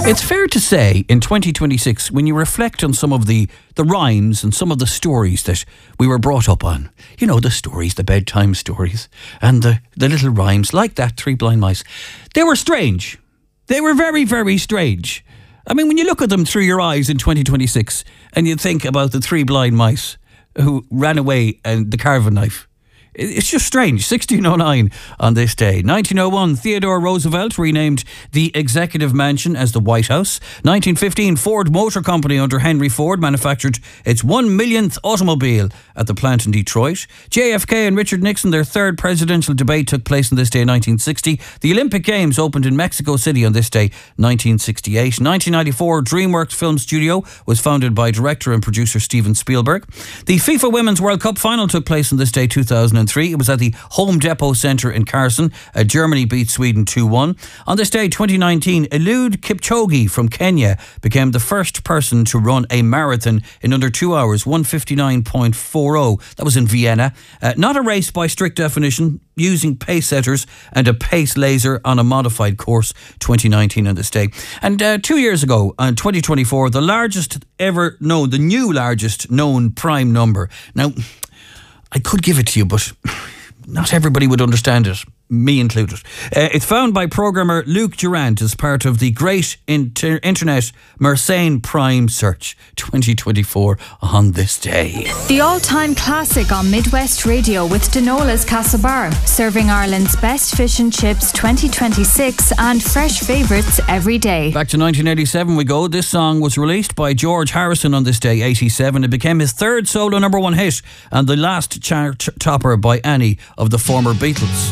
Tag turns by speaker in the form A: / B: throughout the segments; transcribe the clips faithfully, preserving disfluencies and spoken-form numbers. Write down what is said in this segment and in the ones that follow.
A: It's fair to say in twenty twenty-six, when you reflect on some of the, the rhymes and some of the stories that we were brought up on, you know, the stories, the bedtime stories, and the, the little rhymes like that, Three Blind Mice, they were strange. They were very, very strange. I mean, when you look at them through your eyes in twenty twenty-six and you think about the three blind mice who ran away and the carving knife, it's just strange. sixteen oh nine on this day. nineteen oh one, Theodore Roosevelt renamed the Executive Mansion as the White House. nineteen fifteen, Ford Motor Company under Henry Ford manufactured its one millionth automobile at the plant in Detroit. J F K and Richard Nixon, their third presidential debate took place on this day in nineteen sixty. The Olympic Games opened in Mexico City on this day, nineteen sixty-eight. nineteen ninety-four, DreamWorks Film Studio was founded by director and producer Steven Spielberg. The FIFA Women's World Cup final took place on this day, two thousand three. It was at the Home Depot Centre in Carson. Uh, Germany beat Sweden two one. On this day, twenty nineteen, Eliud Kipchoge from Kenya became the first person to run a marathon in under two hours, one fifty-nine point four oh. That was in Vienna. Uh, not a race by strict definition, using pace setters and a pace laser on a modified course, twenty nineteen on this day. And uh, two years ago, in twenty twenty-four, the largest ever known, the new largest known prime number. Now, I could give it to you, but not everybody would understand it, me included. Uh, it's found by programmer Luke Durant as part of the Great Inter- Internet Mersenne Prime Search twenty twenty-four on this day.
B: The all-time classic on Midwest Radio with Denola's Castlebar, serving Ireland's best fish and chips twenty twenty-six and fresh favourites every day.
A: Back to nineteen eighty-seven we go. This song was released by George Harrison on this day, eighty-seven. It became his third solo number one hit and the last chart topper by any of the former Beatles.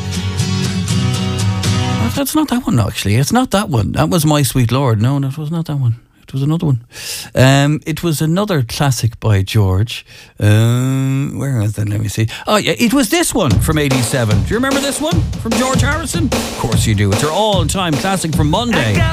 A: That's not that one, no, actually. It's not that one. That was My Sweet Lord. No, that was not that one. It was another one. Um, it was another classic by George. Um, where was that? Let me see. Oh, yeah, it was this one from eighty-seven. Do you remember this one from George Harrison? Of course you do. It's our all-time classic from Monday.